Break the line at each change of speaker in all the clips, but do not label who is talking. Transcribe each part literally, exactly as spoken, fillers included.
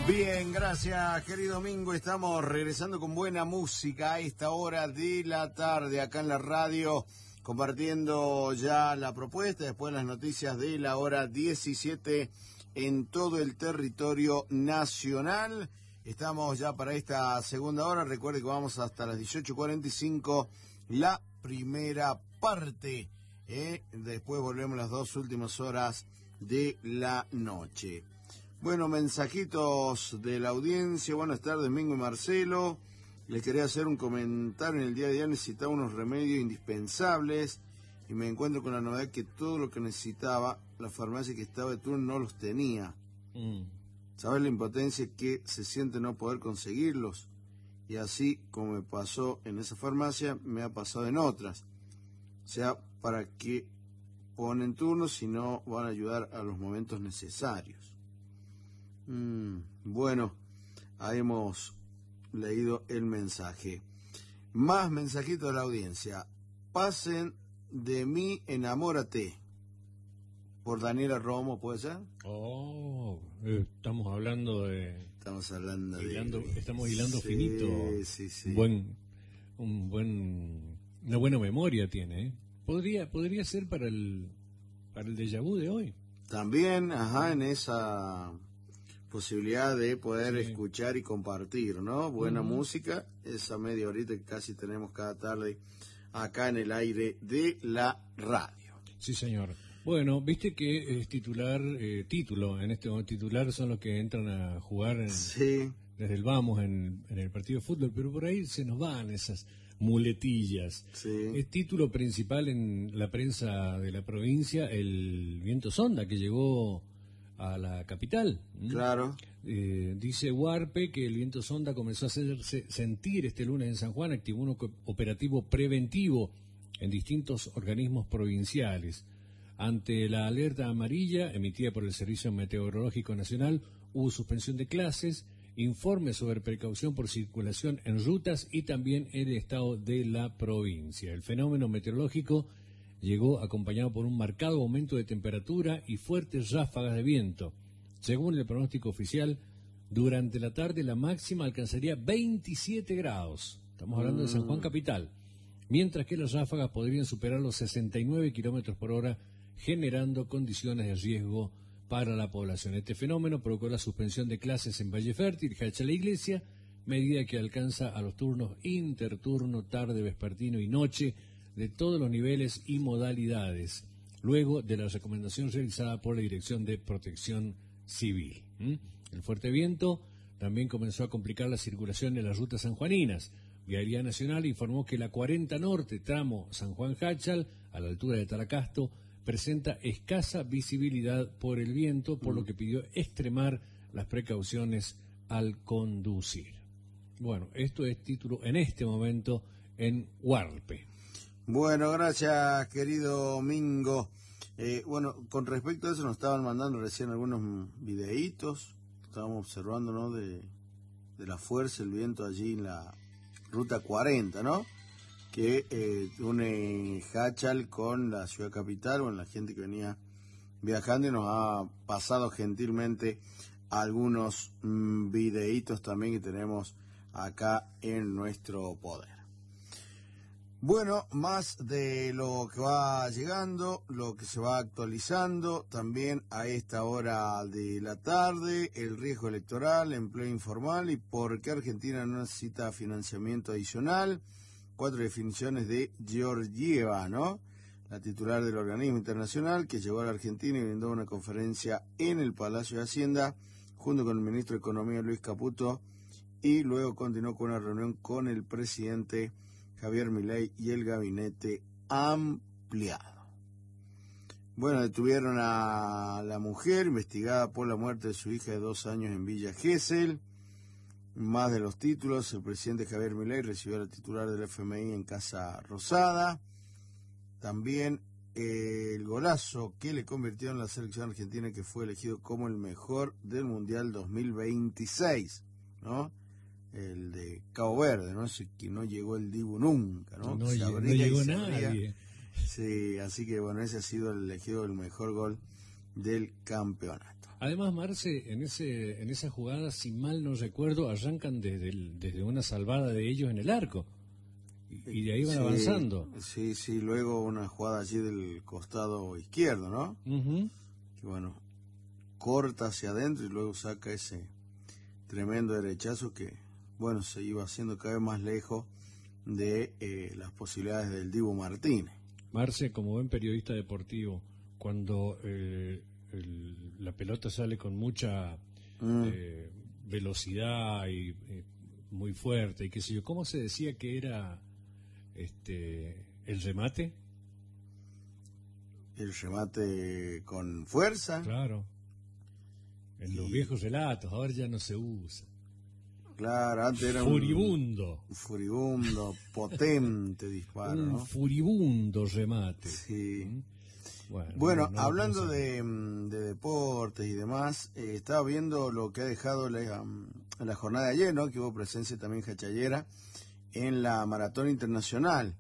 Bien, gracias, querido Mingo. Estamos regresando con buena música a esta hora de la tarde acá en la radio, compartiendo ya la propuesta, después las noticias de la hora diecisiete en todo el territorio nacional. Estamos ya para esta segunda hora. Recuerde que vamos hasta las dieciocho cuarenta y cinco, la primera parte. ¿eh? Después volvemos las dos últimas horas de la noche. Bueno, mensajitos de la audiencia. Buenas tardes, Mingo y Marcelo. Les quería hacer un comentario. En el día de ayer necesitaba unos remedios indispensables y me encuentro con la novedad que todo lo que necesitaba, la farmacia que estaba de turno no los tenía. Mm. ¿Sabes la impotencia que se siente no poder conseguirlos? Y así como me pasó en esa farmacia, me ha pasado en otras. O sea, ¿para qué ponen turnos si no van a ayudar a los momentos necesarios? Mm, bueno, ahí hemos leído el mensaje. Más mensajitos de la audiencia. Pasen de mí, enamórate. Por Daniela Romo, ¿puede ser?
Oh, eh, estamos hablando de...
Estamos hablando
hilando,
de...
Estamos hilando
sí,
finito.
Sí, sí.
Un buen, un buen, una buena memoria tiene, ¿eh? Podría, podría ser para el, para el déjà vu de hoy.
También, ajá, en esa posibilidad de poder sí. escuchar y compartir, ¿no? Buena uh-huh. música, esa media horita que casi tenemos cada tarde acá en el aire de la radio.
Sí, señor. Bueno, viste que es titular, eh, título, en este momento titular son los que entran a jugar en,
sí.
desde el vamos en, en el partido de fútbol, pero por ahí se nos van esas muletillas.
Sí.
Es título principal en la prensa de la provincia, el viento sonda que llegó a la capital.
Claro.
Eh, dice Huarpe que el viento sonda comenzó a hacerse sentir este lunes en San Juan, activó un operativo preventivo en distintos organismos provinciales. Ante la alerta amarilla emitida por el Servicio Meteorológico Nacional, hubo suspensión de clases, informe sobre precaución por circulación en rutas y también el estado de la provincia. El fenómeno meteorológico llegó acompañado por un marcado aumento de temperatura y fuertes ráfagas de viento. Según el pronóstico oficial, durante la tarde la máxima alcanzaría veintisiete grados. Estamos hablando mm. de San Juan capital. Mientras que las ráfagas podrían superar los sesenta y nueve kilómetros por hora, generando condiciones de riesgo para la población. Este fenómeno provocó la suspensión de clases en Valle Fértil, Hacha la Iglesia, medida que alcanza a los turnos interturno, tarde, vespertino y noche de todos los niveles y modalidades, luego de la recomendación realizada por la Dirección de Protección Civil. ¿Mm? El fuerte viento también comenzó a complicar la circulación en las rutas sanjuaninas. Vialidad Nacional informó que la cuarenta Norte, tramo San Juan-Hachal, a la altura de Talacasto, presenta escasa visibilidad por el viento, por mm. lo que pidió extremar las precauciones al conducir. Bueno, esto es título en este momento en Huarpe.
Bueno, gracias, querido Mingo. Eh, bueno, con respecto a eso nos estaban mandando recién algunos videitos. Estábamos observando, ¿no? De, de la fuerza, el viento allí en la ruta cuarenta, ¿no? Que eh, une Hachal con la ciudad capital, bueno, la gente que venía viajando y nos ha pasado gentilmente algunos mmm, videitos también que tenemos acá en nuestro poder. Bueno, más de lo que va llegando, lo que se va actualizando también a esta hora de la tarde, el riesgo electoral, empleo informal y por qué Argentina no necesita financiamiento adicional. Cuatro definiciones de Georgieva, ¿no? La titular del organismo internacional que llegó a la Argentina y brindó una conferencia en el Palacio de Hacienda junto con el ministro de Economía Luis Caputo y luego continuó con una reunión con el presidente Javier Milei y el gabinete ampliado. Bueno, detuvieron a la mujer investigada por la muerte de su hija de dos años en Villa Gesell. Más de los títulos, el presidente Javier Milei recibió a la titular del F M I en Casa Rosada. También eh, el golazo que le convirtió en la selección argentina, que fue elegido como el mejor del Mundial dos mil veintiséis, ¿no? El de Cabo Verde, ¿no? Ese que no llegó el Dibu nunca, ¿no?
No, no llegó nadie.
Sí, así que bueno, ese ha sido el elegido el mejor gol del campeonato.
Además, Marce, en ese en esa jugada, si mal no recuerdo, arrancan desde, el, desde una salvada de ellos en el arco. Y, y de ahí van
sí,
avanzando.
Sí, sí, luego una jugada allí del costado izquierdo, ¿no?
Uh-huh.
Y bueno, corta hacia adentro y luego saca ese tremendo derechazo que, bueno, se iba haciendo cada vez más lejos de eh, las posibilidades del Dibu Martínez.
Marce, como buen periodista deportivo, cuando eh, el, la pelota sale con mucha mm. eh, velocidad y eh, muy fuerte y qué sé yo, ¿cómo se decía que era este el remate?
El remate con fuerza.
Claro. En y... los viejos relatos, ahora ya no se usa.
Claro, antes era
furibundo.
un furibundo, potente disparo,
un
¿no?
furibundo remate.
Sí.
¿Mm?
Bueno, bueno no, no hablando de, de deportes y demás, eh, estaba viendo lo que ha dejado la, la jornada de ayer, ¿no? Que hubo presencia también jachallera en la Maratón Internacional,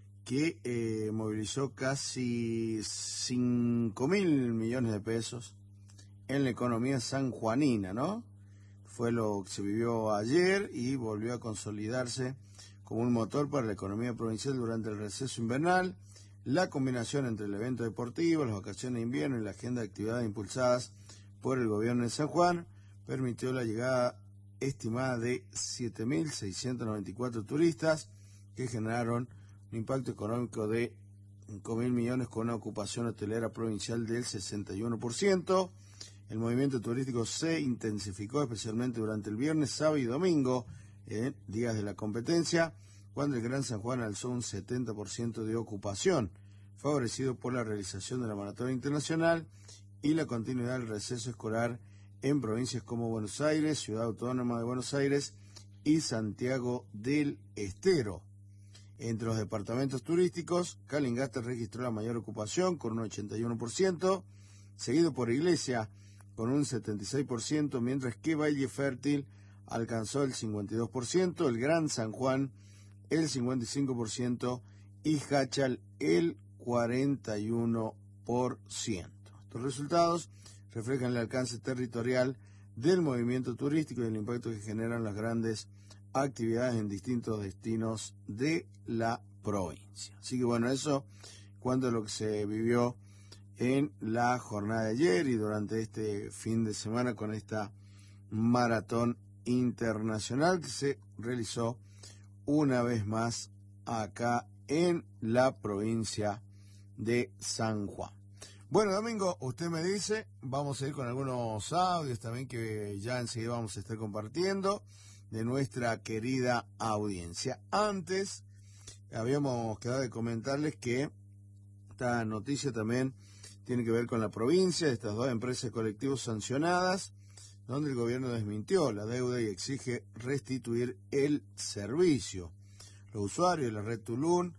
que eh, movilizó casi cinco mil millones de pesos en la economía sanjuanina, ¿no? Fue lo que se vivió ayer y volvió a consolidarse como un motor para la economía provincial durante el receso invernal. La combinación entre el evento deportivo, las vacaciones de invierno y la agenda de actividades impulsadas por el gobierno de San Juan permitió la llegada estimada de siete mil seiscientos noventa y cuatro turistas que generaron un impacto económico de cinco mil millones con una ocupación hotelera provincial del sesenta y uno por ciento. El movimiento turístico se intensificó especialmente durante el viernes, sábado y domingo, eh, días de la competencia, cuando el Gran San Juan alzó un setenta por ciento de ocupación, favorecido por la realización de la Maratón Internacional y la continuidad del receso escolar en provincias como Buenos Aires, Ciudad Autónoma de Buenos Aires y Santiago del Estero. Entre los departamentos turísticos, Calingasta registró la mayor ocupación con un ochenta y uno por ciento, seguido por Iglesia con un setenta y seis por ciento, mientras que Valle Fértil alcanzó el cincuenta y dos por ciento, el Gran San Juan el cincuenta y cinco por ciento y Jáchal el cuarenta y uno por ciento. Estos resultados reflejan el alcance territorial del movimiento turístico y el impacto que generan las grandes actividades en distintos destinos de la provincia. Así que bueno, eso cuanto a lo que se vivió en la jornada de ayer y durante este fin de semana con esta maratón internacional que se realizó una vez más acá en la provincia de San Juan. Bueno, Domingo, usted me dice, vamos a ir con algunos audios también que ya enseguida vamos a estar compartiendo de nuestra querida audiencia. Antes, habíamos quedado de comentarles que esta noticia también tiene que ver con la provincia, de estas dos empresas colectivas sancionadas, donde el gobierno desmintió la deuda y exige restituir el servicio. Los usuarios de la red Tulum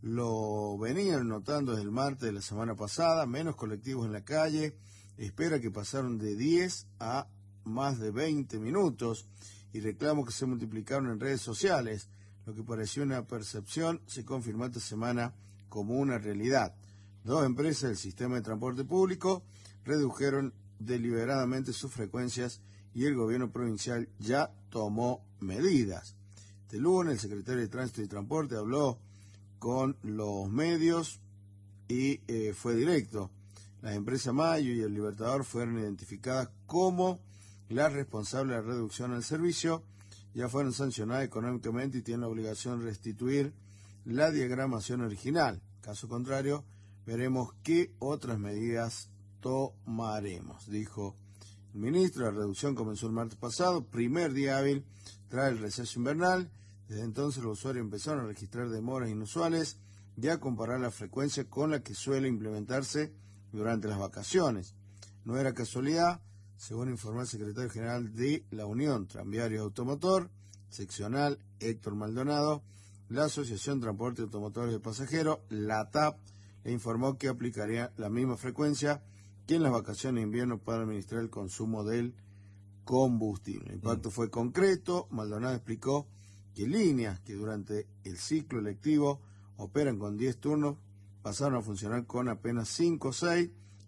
lo venían notando desde el martes de la semana pasada, menos colectivos en la calle, espera que pasaron de diez a más de veinte minutos y reclamos que se multiplicaron en redes sociales, lo que pareció una percepción se confirmó esta semana como una realidad. Dos empresas del sistema de transporte público redujeron deliberadamente sus frecuencias y el gobierno provincial ya tomó medidas. Este lunes el secretario de Tránsito y Transporte habló con los medios y eh, fue directo. Las empresas Mayo y el Libertador fueron identificadas como las responsables de la reducción del servicio, ya fueron sancionadas económicamente y tienen la obligación de restituir la diagramación original. Caso contrario, veremos qué otras medidas tomaremos, dijo el ministro. La reducción comenzó el martes pasado, primer día hábil tras el receso invernal. Desde entonces los usuarios empezaron a registrar demoras inusuales y a comparar la frecuencia con la que suele implementarse durante las vacaciones. No era casualidad, según informó el secretario general de la Unión Tranviario Automotor, seccional Héctor Maldonado, la Asociación Transporte Automotores de Pasajeros, la T A P, le informó que aplicaría la misma frecuencia que en las vacaciones de invierno para administrar el consumo del combustible. El impacto mm. fue concreto. Maldonado explicó que líneas que durante el ciclo lectivo operan con diez turnos pasaron a funcionar con apenas cinco o seis,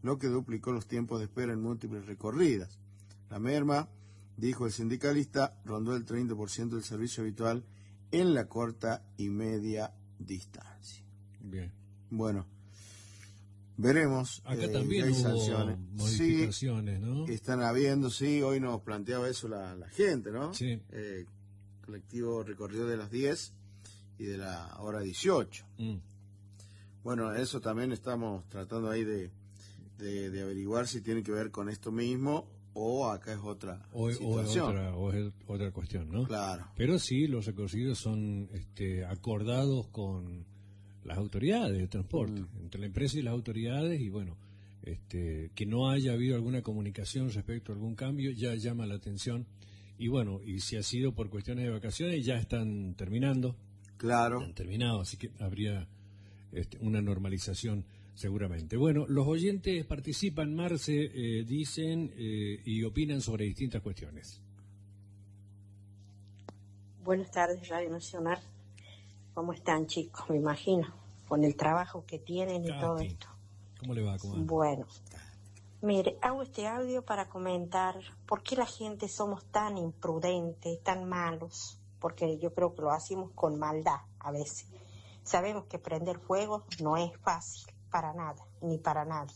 lo que duplicó los tiempos de espera en múltiples recorridas. La merma, dijo el sindicalista, rondó el treinta por ciento del servicio habitual en la corta y media distancia.
Bien.
Bueno, veremos.
Acá
eh,
también
hay
hubo
sanciones.
modificaciones,
sí,
¿no?
Están habiendo, sí, hoy nos planteaba eso la, la gente, ¿no?
Sí.
Eh, colectivo recorrido de las diez y de la hora dieciocho.
Mm.
Bueno, eso también estamos tratando ahí de, de, de averiguar si tiene que ver con esto mismo o acá es otra
o,
situación.
O, otra, o es otra cuestión, ¿no?
Claro.
Pero sí, los recorridos son este, acordados con las autoridades de transporte, mm. entre la empresa y las autoridades, y bueno, este, que no haya habido alguna comunicación respecto a algún cambio ya llama la atención. Y bueno, y si ha sido por cuestiones de vacaciones, ya están terminando.
Claro.
Han terminado, así que habría este, una normalización seguramente. Bueno, los oyentes participan, Marce, eh, dicen eh, y opinan sobre distintas cuestiones.
Buenas tardes, Radio Nacional. ¿Cómo están, chicos? Me imagino, con el trabajo que tienen y
Katy,
todo esto.
¿Cómo le va? ¿Cómo anda?
Bueno, mire, hago este audio para comentar por qué la gente somos tan imprudentes, tan malos, porque yo creo que lo hacemos con maldad a veces. Sabemos que prender fuego no es fácil, para nada, ni para nadie.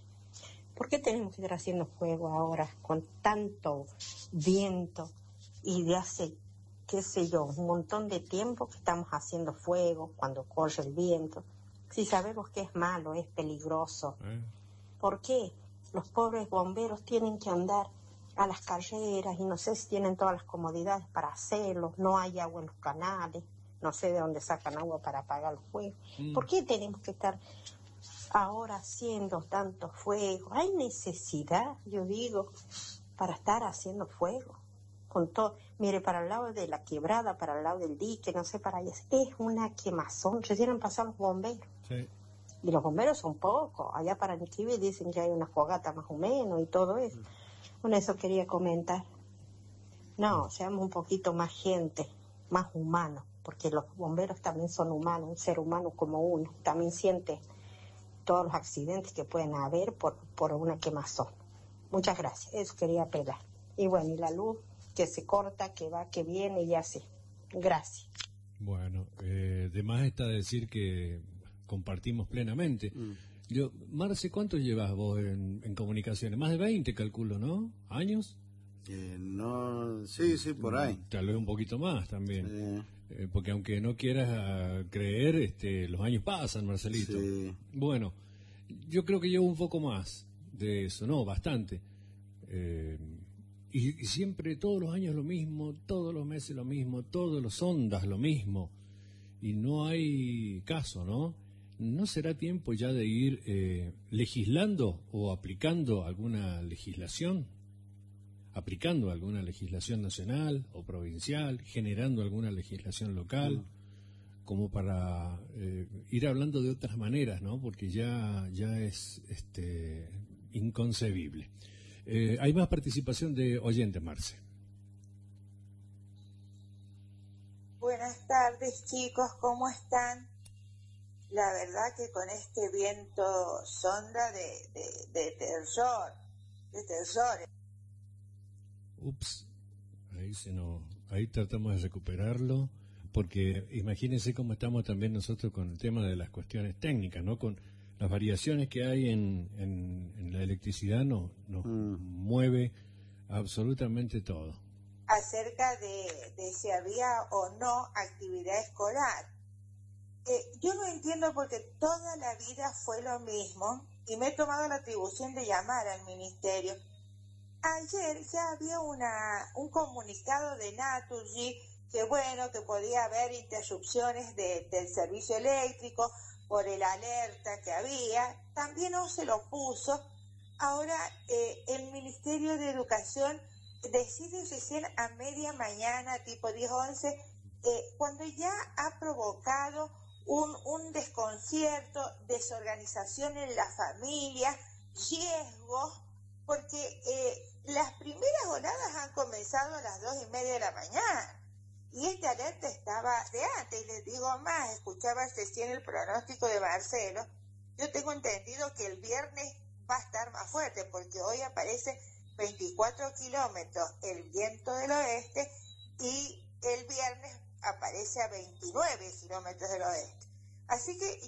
¿Por qué tenemos que estar haciendo fuego ahora con tanto viento y de hace, qué sé yo, un montón de tiempo que estamos haciendo fuego cuando corre el viento? Si sabemos que es malo, es peligroso. ¿Eh? ¿Por qué los pobres bomberos tienen que andar a las carreras y no sé si tienen todas las comodidades para hacerlo? No hay agua en los canales, no sé de dónde sacan agua para apagar el fuego. Mm. ¿Por qué tenemos que estar ahora haciendo tanto fuego? ¿Hay necesidad, yo digo, para estar haciendo fuego? Con todo, mire, para el lado de la quebrada, para el lado del dique, no sé, para allá, es una quemazón. Recién han pasado los bomberos.
Sí.
Y los bomberos son pocos. Allá para Niquibé dicen que hay una fogata más o menos y todo eso. Bueno, eso quería comentar. No, seamos un poquito más gente, más humanos, porque los bomberos también son humanos, un ser humano como uno. También siente todos los accidentes que pueden haber por, por una quemazón. Muchas gracias, eso quería apelar. Y bueno, y la luz que se corta, que va, que viene y así. Gracias.
Bueno, eh, de más está decir que compartimos plenamente. Mm. Yo, Marce, ¿cuánto llevas vos en, en comunicaciones? Más de veinte, calculo, ¿no? ¿Años?
Eh, no, sí, sí, por ahí.
Tal vez un poquito más también.
Sí.
Eh, porque aunque no quieras uh, creer, este, los años pasan, Marcelito.
Sí.
Bueno, yo creo que llevo un poco más de eso, ¿no? Bastante. Eh, y, y siempre, todos los años lo mismo, todos los meses lo mismo, todos los ondas lo mismo. Y no hay caso, ¿no? ¿No será tiempo ya de ir eh, legislando o aplicando alguna legislación? Aplicando alguna legislación nacional o provincial, generando alguna legislación local, mm. como para eh, ir hablando de otras maneras, ¿no? Porque ya, ya es este, inconcebible. Eh, hay más participación de oyentes, Marce.
Buenas tardes, chicos, ¿cómo están? La verdad que con este viento sonda de, de, de terror, de terror.
Ups, ahí se nos, ahí tratamos de recuperarlo, porque imagínense cómo estamos también nosotros con el tema de las cuestiones técnicas, ¿no? Con las variaciones que hay en, en, en la electricidad nos, nos mm. mueve absolutamente todo.
Acerca de, de si había o no actividad escolar. Eh, yo no entiendo porque toda la vida fue lo mismo y me he tomado la atribución de llamar al ministerio. Ayer ya había una un comunicado de Naturgy que bueno, que podía haber interrupciones de, del servicio eléctrico por el alerta que había. También no se lo puso. Ahora eh, el Ministerio de Educación decide recién a media mañana, tipo diez, once, eh, cuando ya ha provocado un, un desconcierto, desorganización en la familia, riesgos, porque eh, las primeras jornadas han comenzado a las dos y media de la mañana y esta alerta estaba de antes. Y les digo más, escuchaba recién el pronóstico de Marcelo. Yo tengo entendido que el viernes va a estar más fuerte, porque hoy aparece veinticuatro kilómetros el viento del oeste y el viernes aparece a veintinueve kilómetros del oeste. Así que